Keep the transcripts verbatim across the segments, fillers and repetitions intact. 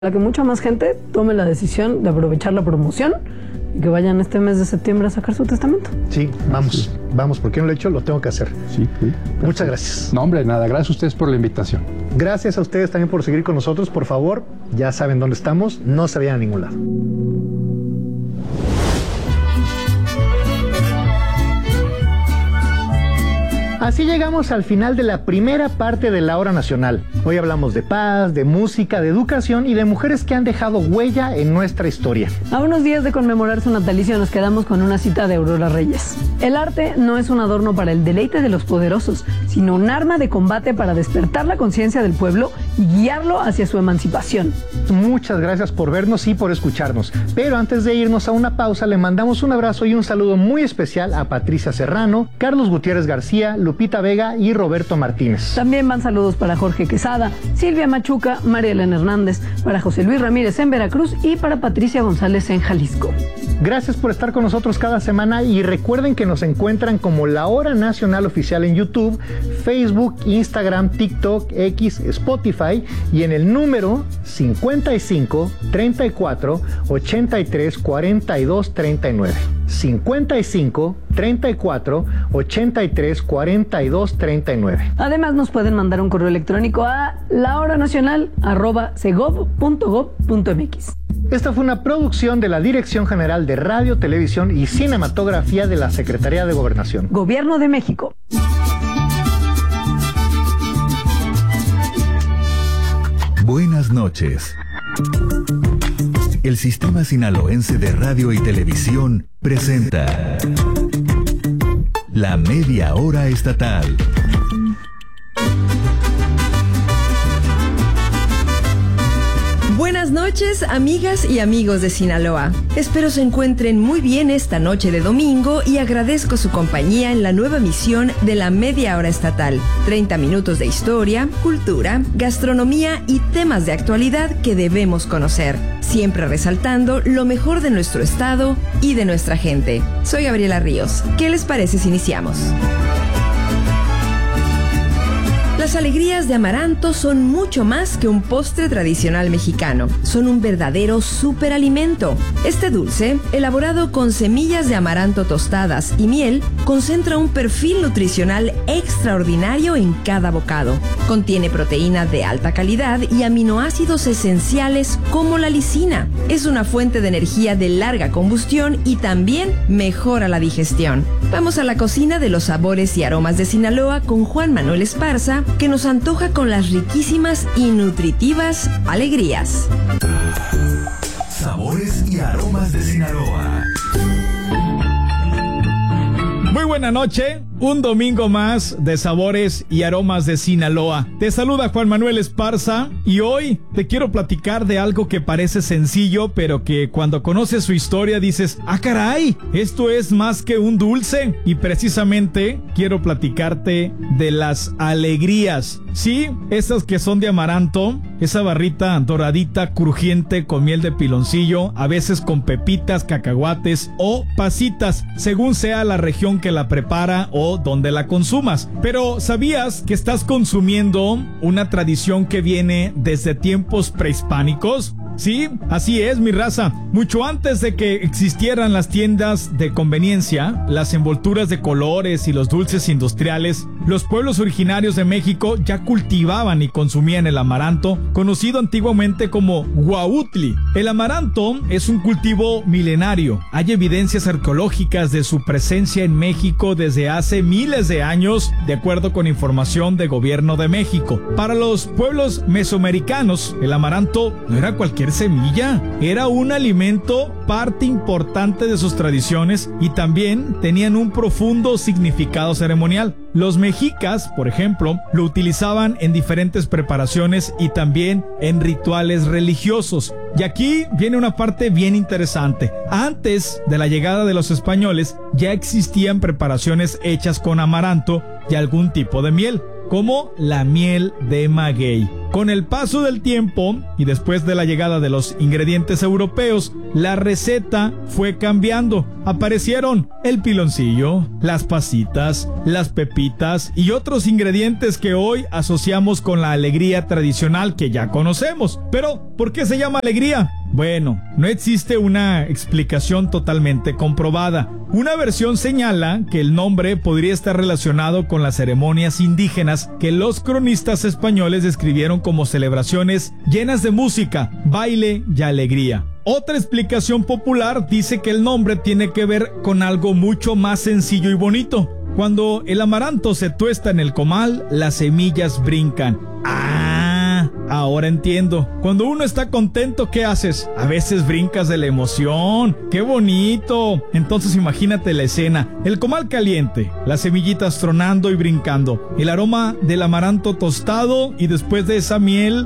Para que mucha más gente tome la decisión de aprovechar la promoción y que vayan este mes de septiembre a sacar su testamento. Sí, vamos, sí. vamos, porque no lo he hecho, lo tengo que hacer. Sí, sí. Muchas gracias. No, hombre, nada, gracias a ustedes por la invitación. Gracias a ustedes también por seguir con nosotros, por favor, ya saben dónde estamos, no se vayan a ningún lado. Así llegamos al final de la primera parte de la Hora Nacional. Hoy hablamos de paz, de música, de educación y de mujeres que han dejado huella en nuestra historia. A unos días de conmemorar su natalicio nos quedamos con una cita de Aurora Reyes. El arte no es un adorno para el deleite de los poderosos, sino un arma de combate para despertar la conciencia del pueblo y guiarlo hacia su emancipación. Muchas gracias por vernos y por escucharnos. Pero antes de irnos a una pausa, le mandamos un abrazo y un saludo muy especial a Patricia Serrano, Carlos Gutiérrez García, Lupita Vega y Roberto Martínez. También van saludos para Jorge Quesada, Silvia Machuca, María Elena Hernández, para José Luis Ramírez en Veracruz y para Patricia González en Jalisco. Gracias por estar con nosotros cada semana y recuerden que nos encuentran como La Hora Nacional Oficial en YouTube, Facebook, Instagram, TikTok, X, Spotify y en el número cincuenta y cinco, treinta y cuatro, ochenta y tres, cuarenta y dos, treinta y nueve. cincuenta y cinco, treinta y cuatro, ochenta y tres, cuarenta y dos, treinta y nueve. Además nos pueden mandar un correo electrónico a lahoranacional arroba segov punto gov punto mx. Esta fue una producción de la Dirección General de Radio, Televisión y Cinematografía de la Secretaría de Gobernación. Gobierno de México. Buenas noches. El Sistema Sinaloense de Radio y Televisión presenta La Media Hora Estatal. Buenas noches, amigas y amigos de Sinaloa. Espero se encuentren muy bien esta noche de domingo y agradezco su compañía en la nueva emisión de la Media Hora Estatal. treinta minutos de historia, cultura, gastronomía y temas de actualidad que debemos conocer, siempre resaltando lo mejor de nuestro estado y de nuestra gente. Soy Gabriela Ríos. ¿Qué les parece si iniciamos? Las alegrías de amaranto son mucho más que un postre tradicional mexicano. Son un verdadero superalimento. Este dulce, elaborado con semillas de amaranto tostadas y miel, concentra un perfil nutricional extraordinario en cada bocado. Contiene proteína de alta calidad y aminoácidos esenciales como la lisina. Es una fuente de energía de larga combustión y también mejora la digestión. Vamos a la cocina de los sabores y aromas de Sinaloa con Juan Manuel Esparza, que nos antoja con las riquísimas y nutritivas alegrías. Sabores y aromas de Sinaloa. Muy buena noche, un domingo más de Sabores y Aromas de Sinaloa. Te saluda Juan Manuel Esparza y hoy te quiero platicar de algo que parece sencillo, pero que cuando conoces su historia dices, ¡ah, caray! Esto es más que un dulce. Y precisamente quiero platicarte de las alegrías. Sí, esas que son de amaranto, esa barrita doradita, crujiente con miel de piloncillo, a veces con pepitas, cacahuates o pasitas, según sea la región que la prepara o donde la consumas. Pero ¿sabías que estás consumiendo una tradición que viene desde tiempos prehispánicos? Sí, así es, mi raza. Mucho antes de que existieran las tiendas de conveniencia, las envolturas de colores y los dulces industriales, los pueblos originarios de México ya cultivaban y consumían el amaranto, conocido antiguamente como huautli. El amaranto es un cultivo milenario. Hay evidencias arqueológicas de su presencia en México desde hace miles de años, de acuerdo con información del Gobierno de México. Para los pueblos mesoamericanos, el amaranto no era cualquier semilla, era un alimento parte importante de sus tradiciones y también tenían un profundo significado ceremonial. Los mexicas, por ejemplo, lo utilizaban en diferentes preparaciones y también en rituales religiosos. Y aquí viene una parte bien interesante. Antes de la llegada de los españoles, ya existían preparaciones hechas con amaranto y algún tipo de miel, como la miel de maguey. Con el paso del tiempo y después de la llegada de los ingredientes europeos, la receta fue cambiando. Aparecieron el piloncillo, las pasitas, las pepitas y otros ingredientes que hoy asociamos con la alegría tradicional que ya conocemos. Pero, ¿por qué se llama alegría? Bueno, no existe una explicación totalmente comprobada. Una versión señala que el nombre podría estar relacionado con las ceremonias indígenas que los cronistas españoles describieron como celebraciones llenas de música, baile y alegría. Otra explicación popular dice que el nombre tiene que ver con algo mucho más sencillo y bonito. Cuando el amaranto se tuesta en el comal, las semillas brincan. ¡Ah! Ahora entiendo. Cuando uno está contento, ¿qué haces? A veces brincas de la emoción. ¡Qué bonito! Entonces imagínate la escena. El comal caliente, las semillitas tronando y brincando, el aroma del amaranto tostado y después de esa miel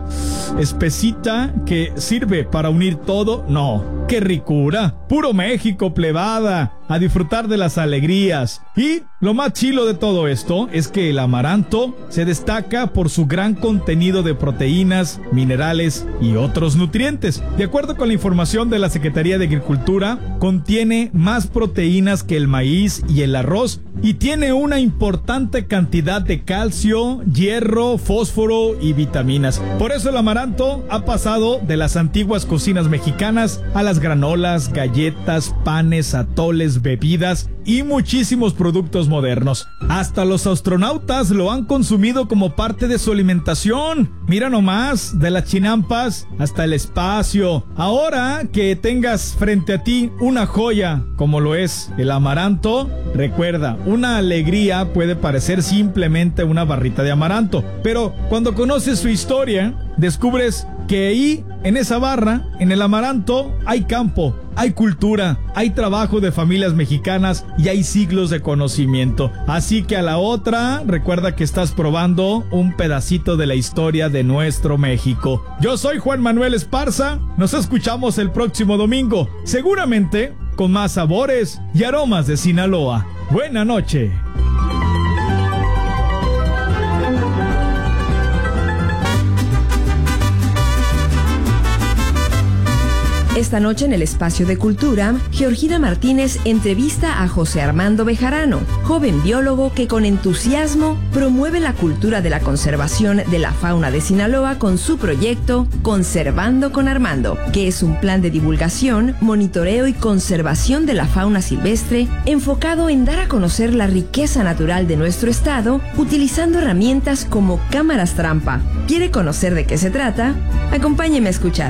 espesita que sirve para unir todo. ¡No! ¡Qué ricura! ¡Puro México, plebada! A disfrutar de las alegrías. Y lo más chilo de todo esto es que el amaranto se destaca por su gran contenido de proteínas, minerales y otros nutrientes. De acuerdo con la información de la Secretaría de Agricultura, contiene más proteínas que el maíz y el arroz y tiene una importante cantidad de calcio, hierro, fósforo y vitaminas. Por eso el amaranto ha pasado de las antiguas cocinas mexicanas a las granolas, galletas, panes, atoles, bebidas y muchísimos productos modernos. Hasta los astronautas lo han consumido como parte de su alimentación. Mira nomás, de las chinampas hasta el espacio. Ahora que tengas frente a ti una joya como lo es el amaranto, recuerda, una alegría puede parecer simplemente una barrita de amaranto, pero cuando conoces su historia, descubres que ahí, en esa barra, en el amaranto, hay campo, hay cultura, hay trabajo de familias mexicanas y hay siglos de conocimiento. Así que a la otra, recuerda que estás probando un pedacito de la historia de nuestro México. Yo soy Juan Manuel Esparza, nos escuchamos el próximo domingo, seguramente con más sabores y aromas de Sinaloa. Buena noche. Esta noche en el Espacio de Cultura, Georgina Martínez entrevista a José Armando Bejarano, joven biólogo que con entusiasmo promueve la cultura de la conservación de la fauna de Sinaloa con su proyecto Conservando con Armando, que es un plan de divulgación, monitoreo y conservación de la fauna silvestre enfocado en dar a conocer la riqueza natural de nuestro estado utilizando herramientas como cámaras trampa. ¿Quiere conocer de qué se trata? Acompáñeme a escuchar.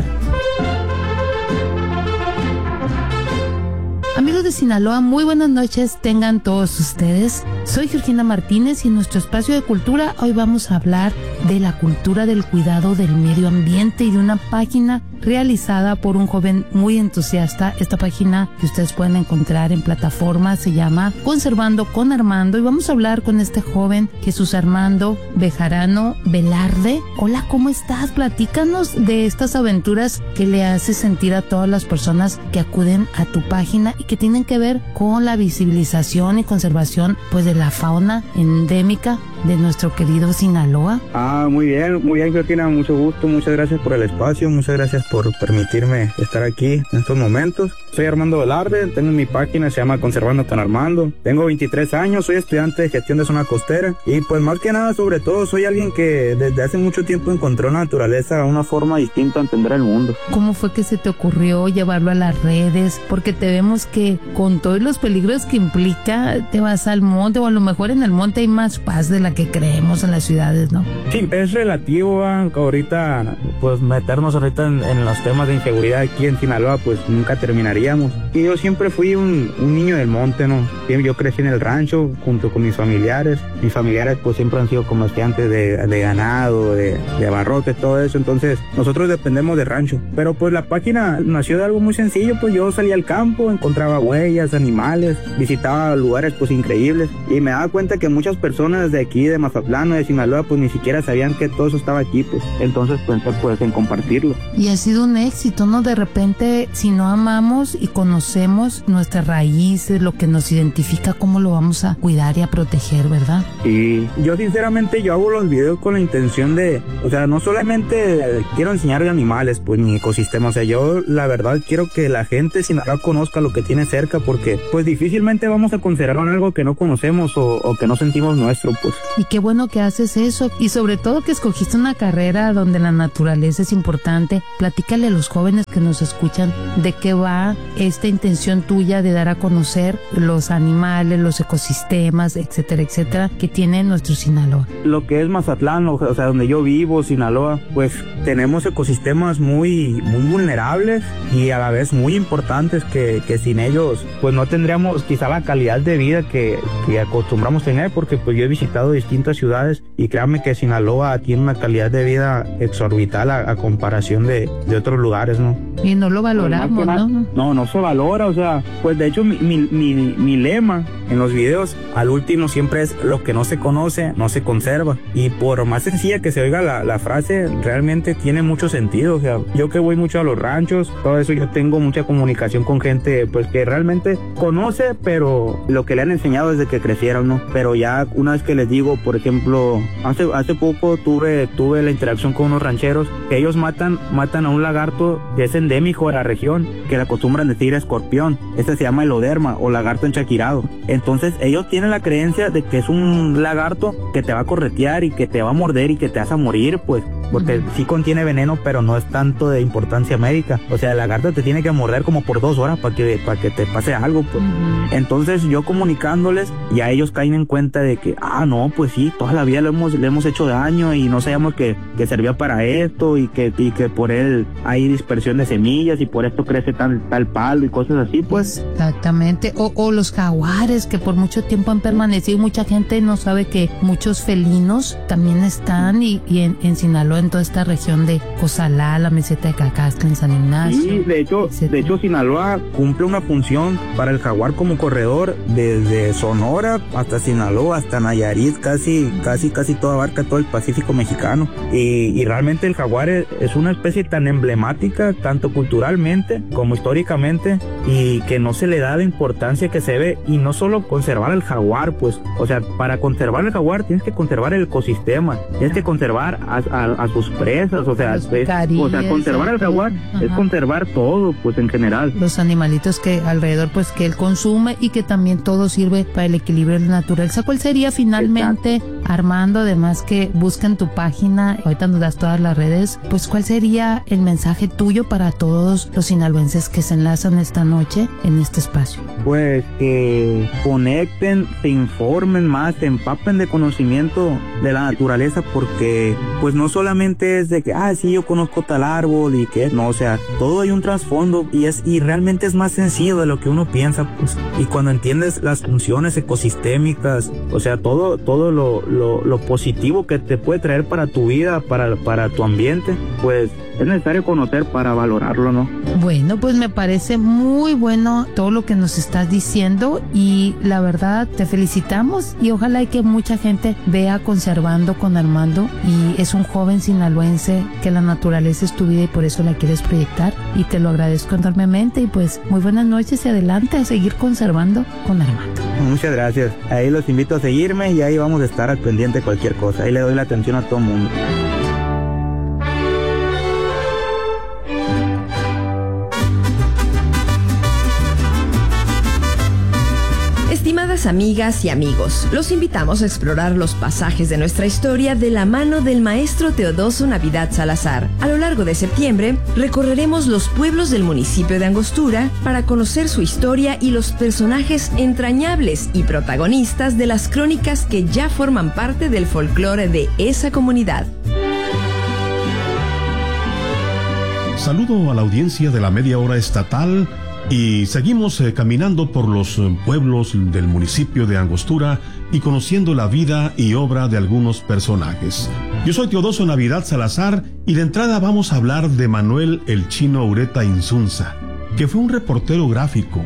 Amigos de Sinaloa, muy buenas noches tengan todos ustedes. Soy Georgina Martínez y en nuestro espacio de cultura hoy vamos a hablar de la cultura del cuidado del medio ambiente y de una página realizada por un joven muy entusiasta. Esta página que ustedes pueden encontrar en plataformas se llama Conservando con Armando y vamos a hablar con este joven Jesús Armando Bejarano Velarde. Hola, ¿cómo estás? Platícanos de estas aventuras que le haces sentir a todas las personas que acuden a tu página y que tienen que ver con la visibilización y conservación pues de la fauna endémica de nuestro querido Sinaloa. Ah, muy bien, muy bien, Georgina, mucho gusto, muchas gracias por el espacio, muchas gracias por permitirme estar aquí en estos momentos. Soy Armando Velarde, tengo mi página, se llama Conservando con Armando. Tengo veintitrés años, soy estudiante de gestión de zona costera y pues más que nada, sobre todo, soy alguien que desde hace mucho tiempo encontró en la naturaleza una forma distinta de entender el mundo. ¿Cómo fue que se te ocurrió llevarlo a las redes? Porque te vemos que con todos los peligros que implica, te vas al monte o a lo mejor en el monte hay más paz de la que creemos en las ciudades, ¿no? Sí, es relativo, ¿eh? Ahorita, pues meternos ahorita en, en los temas de inseguridad aquí en Sinaloa, pues nunca terminaríamos. Y yo siempre fui un, un niño del monte, ¿no? Yo crecí en el rancho junto con mis familiares. Mis familiares pues siempre han sido comerciantes de, de ganado, de, de abarrotes, todo eso. Entonces, nosotros dependemos de rancho. Pero pues la página nació de algo muy sencillo, pues yo salía al campo, encontraba huellas, animales, visitaba lugares pues increíbles y me daba cuenta que muchas personas de aquí aquí de Mazatlán o de Sinaloa, pues ni siquiera sabían que todo eso estaba aquí, pues. Entonces pensé pues en compartirlo. Y ha sido un éxito, ¿no? De repente, si no amamos y conocemos nuestras raíces, lo que nos identifica, ¿cómo lo vamos a cuidar y a proteger, verdad? Sí, yo sinceramente yo hago los videos con la intención de, o sea, no solamente quiero enseñar de animales, pues mi ecosistema, o sea, yo la verdad quiero que la gente sin nada conozca lo que tiene cerca, porque pues difícilmente vamos a conservar algo que no conocemos o, o que no sentimos nuestro, pues. Y qué bueno que haces eso, y sobre todo que escogiste una carrera donde la naturaleza es importante. Platícale a los jóvenes que nos escuchan de qué va esta intención tuya de dar a conocer los animales, los ecosistemas, etcétera, etcétera, que tiene nuestro Sinaloa. Lo que es Mazatlán, o sea, donde yo vivo, Sinaloa, pues tenemos ecosistemas muy, muy vulnerables y a la vez muy importantes que, que sin ellos, pues no tendríamos quizá la calidad de vida que, que acostumbramos tener, porque pues yo he visitado distintas ciudades y créanme que Sinaloa tiene una calidad de vida exorbital a, a comparación de, de otros lugares, ¿no? Y no lo valoramos, pues, ¿no? No, no se valora, o sea, pues de hecho mi, mi, mi, mi lema en los videos al último siempre es: lo que no se conoce, no se conserva. Y por más sencilla que se oiga la, la frase, realmente tiene mucho sentido. O sea, yo que voy mucho a los ranchos, todo eso, yo tengo mucha comunicación con gente pues que realmente conoce, pero lo que le han enseñado desde que crecieron, ¿no? Pero ya una vez que les digo, por ejemplo, hace, hace poco tuve, tuve la interacción con unos rancheros que ellos matan, matan a un lagarto que es endémico de la región, que le acostumbran decir escorpión. Este se llama eloderma o lagarto enchaquirado. Entonces ellos tienen la creencia de que es un lagarto que te va a corretear y que te va a morder y que te vas a morir, pues, porque uh-huh. sí contiene veneno, pero no es tanto de importancia médica. O sea, el lagarto te tiene que morder como por dos horas para que, para que te pase algo, pues. Uh-huh. Entonces yo comunicándoles, ya ellos caen en cuenta de que, ah, no, pues sí, toda la vida le hemos, le hemos hecho daño y no sabíamos que, que servía para esto y que, y que por él hay dispersión de semillas y por esto crece tal, tal palo y cosas así, pues. Exactamente. O, o los jaguares que por mucho tiempo han permanecido. Mucha gente no sabe que muchos felinos también están y, y en, en Sinaloa, en toda esta región de Cozalá, la meseta de Cacasca, en San Ignacio. Sí, de hecho, etcétera. de hecho Sinaloa cumple una función para el jaguar como corredor desde Sonora hasta Sinaloa, hasta Nayarit, casi, casi, casi toda abarca todo el Pacífico mexicano. Y, y realmente el jaguar es, es una especie tan emblemática, tanto culturalmente como históricamente, y que no se le da la importancia que se debe, y no solo conservar el jaguar, pues, o sea, para conservar el jaguar tienes que conservar el ecosistema, tienes que conservar a, a, a sus presas, o sea, es, o sea, conservar el jaguar Ajá. es conservar todo, pues, en general. Los animalitos que alrededor, pues, que él consume y que también todo sirve para el equilibrio natural. ¿Cuál sería finalmente, Exacto. Armando, además que busquen tu página, ahorita nos das todas las redes, pues, cuál sería el mensaje tuyo para todos los sinaloenses que se enlazan esta noche en este espacio? Pues que conecten, se informen más, se empapen de conocimiento de la naturaleza, porque pues no solamente es de que, ah, sí, yo conozco tal árbol y que, no, o sea, todo hay un trasfondo y es y realmente es más sencillo de lo que uno piensa, pues, y cuando entiendes las funciones ecosistémicas, o sea, todo todo lo, lo, lo positivo que te puede traer para tu vida, para, para tu ambiente, pues es necesario conocer para valorarlo, ¿no? Bueno, pues me parece muy bueno todo lo que nos estás diciendo y la verdad te felicitamos y ojalá y que mucha gente vea Conservando con Armando, y es un joven sinaloense que la naturaleza es tu vida y por eso la quieres proyectar, y te lo agradezco enormemente. Y pues muy buenas noches y adelante a seguir conservando con Armando. Muchas gracias. Ahí los invito a seguirme y ahí vamos a estar al pendiente de cualquier cosa. Ahí le doy la atención a todo el mundo. Estimadas amigas y amigos, los invitamos a explorar los pasajes de nuestra historia de la mano del maestro Teodoso Navidad Salazar. A lo largo de septiembre, recorreremos los pueblos del municipio de Angostura para conocer su historia y los personajes entrañables y protagonistas de las crónicas que ya forman parte del folclore de esa comunidad. Saludo a la audiencia de la media hora estatal. Y seguimos eh, caminando por los eh, pueblos del municipio de Angostura y conociendo la vida y obra de algunos personajes. Yo soy Teodoso Navidad Salazar y de entrada vamos a hablar de Manuel el Chino Ureta Insunza. que fue un reportero gráfico.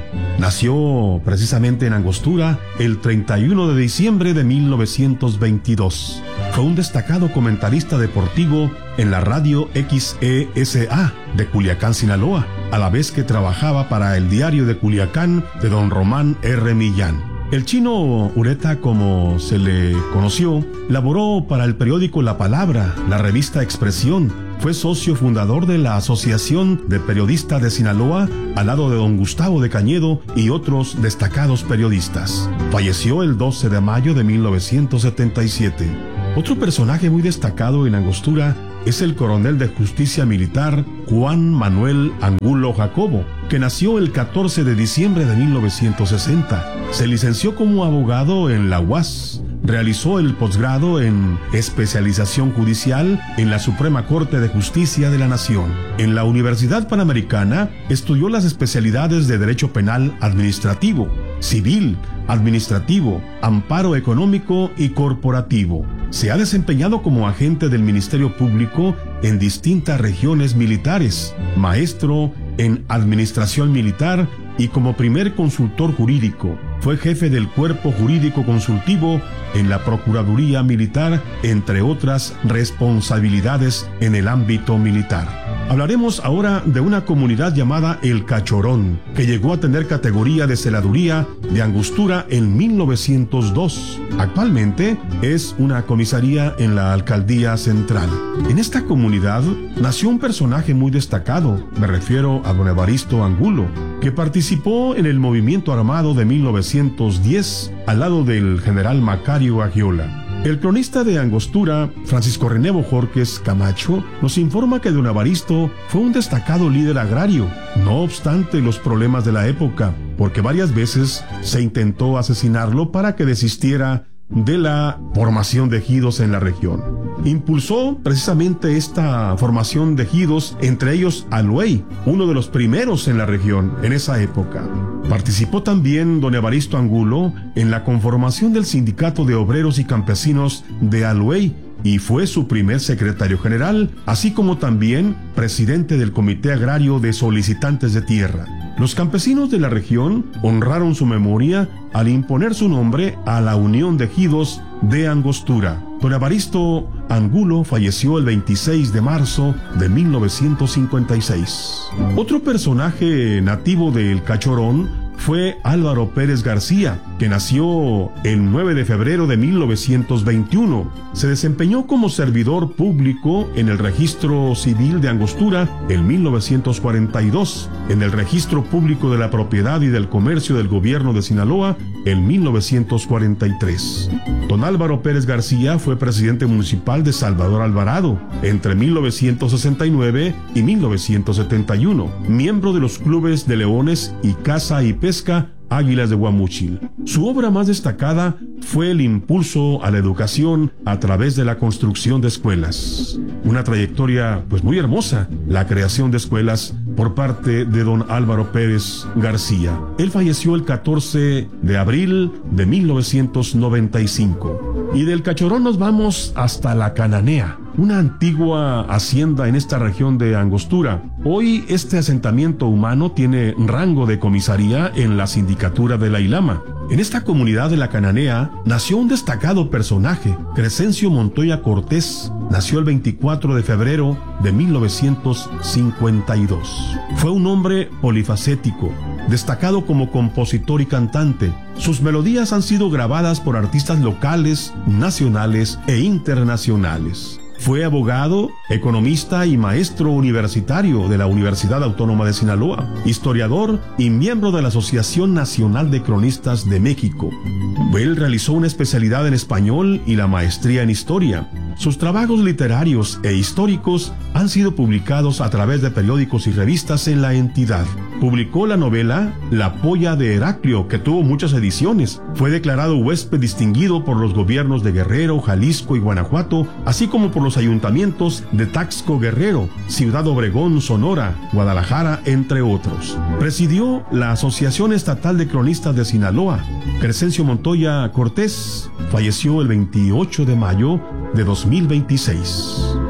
Nació precisamente en Angostura el treinta y uno de diciembre de mil novecientos veintidós. Fue un destacado comentarista deportivo en la radio X E S A de Culiacán, Sinaloa, a la vez que trabajaba para el diario de Culiacán de don Román R. Millán. El chino Ureta, como se le conoció, laboró para el periódico La Palabra, la revista Expresión. Fue socio fundador de la Asociación de Periodistas de Sinaloa, al lado de don Gustavo de Cañedo y otros destacados periodistas. Falleció el doce de mayo de mil novecientos setenta y siete. Otro personaje muy destacado en Angostura es el coronel de justicia militar Juan Manuel Angulo Jacobo, que nació el catorce de diciembre de mil novecientos sesenta. Se licenció como abogado en la U A S. Realizó el posgrado en especialización judicial en la Suprema Corte de Justicia de la Nación. En la Universidad Panamericana estudió las especialidades de Derecho Penal Administrativo, Civil, Administrativo, Amparo Económico y Corporativo. Se ha desempeñado como agente del Ministerio Público en distintas regiones militares, maestro en Administración Militar y como primer consultor jurídico. Fue jefe del Cuerpo Jurídico Consultivo en la Procuraduría Militar, entre otras responsabilidades en el ámbito militar. Hablaremos ahora de una comunidad llamada El Cachorón, que llegó a tener categoría de celaduría de Angostura en mil novecientos dos. Actualmente es una comisaría en la Alcaldía Central. En esta comunidad nació un personaje muy destacado, me refiero a don Evaristo Angulo, que participó en el movimiento armado de mil novecientos diez al lado del general Macario Agiola. El cronista de Angostura, Francisco René Bojorquez Camacho, nos informa que don Evaristo fue un destacado líder agrario, no obstante los problemas de la época, porque varias veces se intentó asesinarlo para que desistiera de la formación de ejidos en la región. Impulsó precisamente esta formación de ejidos, entre ellos Aluey, uno de los primeros en la región en esa época. Participó también don Evaristo Angulo en la conformación del Sindicato de Obreros y Campesinos de Aluey y fue su primer secretario general, así como también presidente del Comité Agrario de Solicitantes de Tierra. Los campesinos de la región honraron su memoria al imponer su nombre a la Unión de Ejidos de Angostura. Don Evaristo Angulo falleció el veintiséis de marzo de mil novecientos cincuenta y seis. Otro personaje nativo del Cachorón fue Álvaro Pérez García, que nació el nueve de febrero de mil novecientos veintiuno. Se desempeñó como servidor público en el Registro Civil de Angostura en mil novecientos cuarenta y dos, en el Registro Público de la Propiedad y del Comercio del Gobierno de Sinaloa en mil novecientos cuarenta y tres. Don Álvaro Pérez García fue presidente municipal de Salvador Alvarado entre mil novecientos sesenta y nueve y mil novecientos setenta y uno, miembro de los clubes de Leones y Caza y Pesca Águilas de Guamúchil. Su obra más destacada fue el impulso a la educación a través de la construcción de escuelas. Una trayectoria pues muy hermosa, la creación de escuelas por parte de don Álvaro Pérez García. Él falleció el catorce de abril de mil novecientos noventa y cinco. Y del Cachorón nos vamos hasta la Cananea, una antigua hacienda en esta región de Angostura. Hoy este asentamiento humano tiene rango de comisaría en la sindicatura de la Ilama. En esta comunidad de la Cananea nació un destacado personaje, Crescencio Montoya Cortés. Nació el veinticuatro de febrero de mil novecientos cincuenta y dos. Fue un hombre polifacético, destacado como compositor y cantante. Sus melodías han sido grabadas por artistas locales, nacionales e internacionales. Fue abogado, economista y maestro universitario de la Universidad Autónoma de Sinaloa, historiador y miembro de la Asociación Nacional de Cronistas de México. Él realizó una especialidad en español y la maestría en historia. Sus trabajos literarios e históricos han sido publicados a través de periódicos y revistas en la entidad. Publicó la novela La Polla de Heraclio, que tuvo muchas ediciones. Fue declarado huésped distinguido por los gobiernos de Guerrero, Jalisco y Guanajuato, así como por los ayuntamientos de Taxco Guerrero, Ciudad Obregón, Sonora, Guadalajara, entre otros. Presidió la Asociación Estatal de Cronistas de Sinaloa. Crescencio Montoya Cortés falleció el veintiocho de mayo de dos mil veintiséis.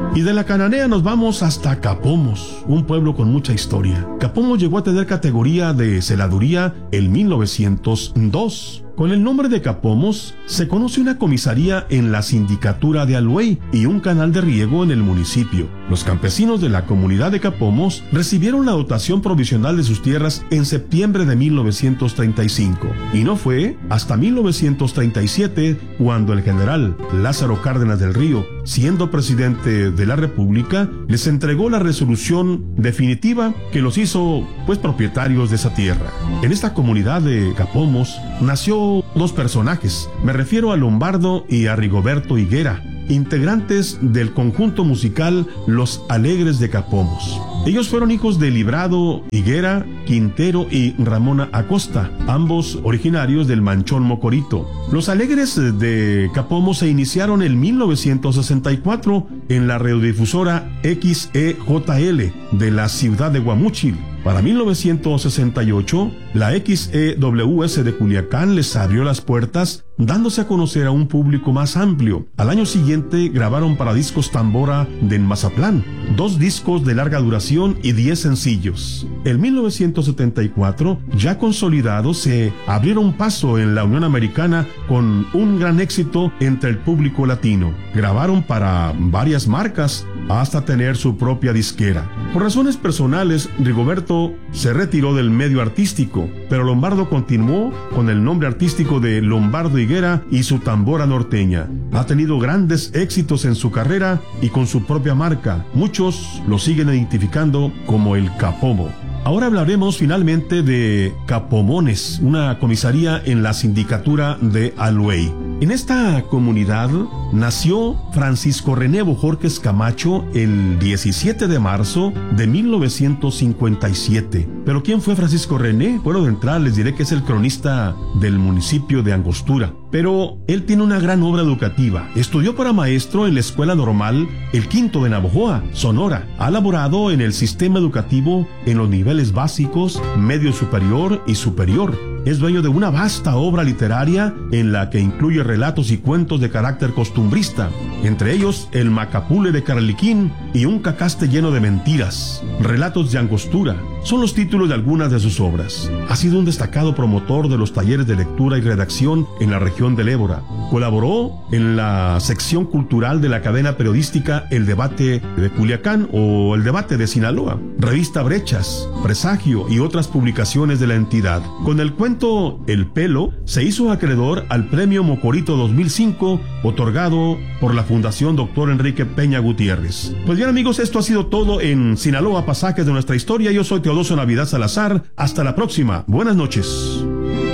Y de la Cananea nos vamos hasta Capomos, un pueblo con mucha historia. Capomos llegó a tener categoría de celaduría en mil novecientos dos. Con el nombre de Capomos se conoce una comisaría en la sindicatura de Aluey y un canal de riego en el municipio. Los campesinos de la comunidad de Capomos recibieron la dotación provisional de sus tierras en septiembre de mil novecientos treinta y cinco, y no fue hasta mil novecientos treinta y siete cuando el general Lázaro Cárdenas del Río, siendo presidente de la República, les entregó la resolución definitiva que los hizo pues propietarios de esa tierra. En esta comunidad de Capomos nació dos personajes, me refiero a Lombardo y a Rigoberto Higuera, integrantes del conjunto musical Los Alegres de Capomos. Ellos fueron hijos de Librado Higuera, Quintero y Ramona Acosta, ambos originarios del Manchón Mocorito. Los Alegres de Capomos se iniciaron en mil novecientos sesenta y cuatro en la radiodifusora X E J L de la ciudad de Guamúchil. Para mil novecientos sesenta y ocho, la X E W S de Culiacán les abrió las puertas, dándose a conocer a un público más amplio. Al año siguiente grabaron para Discos Tambora de Mazatlán, dos discos de larga duración y diez sencillos. En mil novecientos setenta y cuatro, ya consolidados, se abrieron paso en la Unión Americana con un gran éxito entre el público latino. Grabaron para varias marcas hasta tener su propia disquera. Por razones personales, Rigoberto se retiró del medio artístico, pero Lombardo continuó con el nombre artístico de Lombardo Higuera y su tambora norteña. Ha tenido grandes éxitos en su carrera y con su propia marca. Muchos lo siguen identificando como el Capomo. Ahora hablaremos finalmente de Capomones, una comisaría en la sindicatura de Aluey. En esta comunidad nació Francisco René Bojorquez Camacho el diecisiete de marzo de mil novecientos cincuenta y siete. ¿Pero quién fue Francisco René? Bueno, de entrada les diré que es el cronista del municipio de Angostura. Pero él tiene una gran obra educativa. Estudió para maestro en la Escuela Normal El Quinto de Navojoa, Sonora. Ha laborado en el sistema educativo en los niveles básicos, medio superior y superior. Es dueño de una vasta obra literaria en la que incluye relatos y cuentos de carácter costumbrista, entre ellos El Macapule de Carliquín y Un Cacaste lleno de mentiras. Relatos de Angostura son los títulos de algunas de sus obras. Ha sido un destacado promotor de los talleres de lectura y redacción en la región del Ébora. Colaboró en la sección cultural de la cadena periodística El Debate de Culiacán o El Debate de Sinaloa, revista Brechas, Presagio y otras publicaciones de la entidad. Con el cuento El Pelo se hizo acreedor al Premio Mocorito dos mil cinco, otorgado por la Fundación Doctor Enrique Peña Gutiérrez. Pues bien, amigos, esto ha sido todo en Sinaloa, Pasajes de nuestra historia. Yo soy Teodosio Navidad Salazar. Hasta la próxima. Buenas noches.